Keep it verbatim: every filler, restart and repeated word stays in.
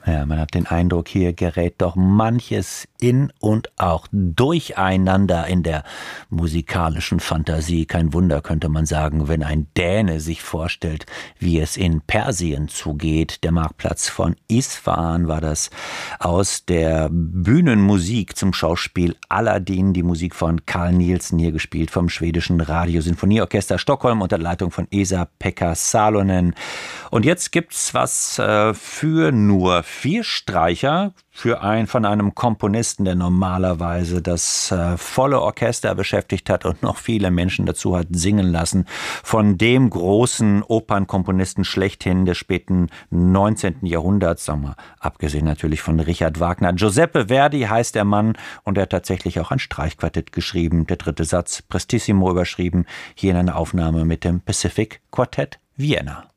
Ja, man hat den Eindruck, hier gerät doch manches in und auch durcheinander in der musikalischen Fantasie. Kein Wunder, könnte man sagen, wenn ein Däne sich vorstellt, wie es in Persien zugeht. Der Marktplatz von Isfahan war das, aus der Bühnenmusik zum Schauspiel Aladdin, die Musik von Carl Nielsen, hier gespielt vom schwedischen Radiosinfonieorchester Stockholm unter Leitung von Esa-Pekka Salonen. Und jetzt gibt's was äh, für nur vier Streicher, für ein von einem Komponisten, der normalerweise das äh, volle Orchester beschäftigt hat und noch viele Menschen dazu hat singen lassen, von dem großen Opernkomponisten schlechthin des späten neunzehnten Jahrhunderts, sagen wir, abgesehen natürlich von Richard Wagner. Giuseppe Verdi heißt der Mann und er hat tatsächlich auch ein Streichquartett geschrieben, der dritte Satz Prestissimo überschrieben, hier in einer Aufnahme mit dem Pacific Quartet Vienna.